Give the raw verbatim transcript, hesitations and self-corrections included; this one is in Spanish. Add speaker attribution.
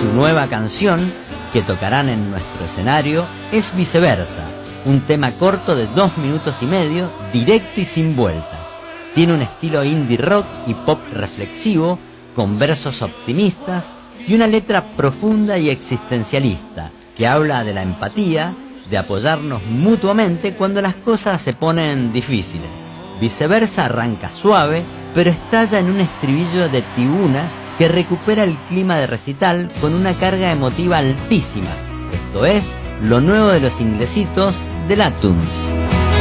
Speaker 1: Su nueva canción, que tocarán en nuestro escenario, es Viceversa, un tema corto de dos minutos y medio, directo y sin vueltas. Tiene un estilo indie rock y pop reflexivo, con versos optimistas y una letra profunda y existencialista, que habla de la empatía, de apoyarnos mutuamente cuando las cosas se ponen difíciles. Viceversa arranca suave, pero estalla en un estribillo de tribuna que recupera el clima de recital con una carga emotiva altísima. Esto es lo nuevo de los inglesitos de la Tunes.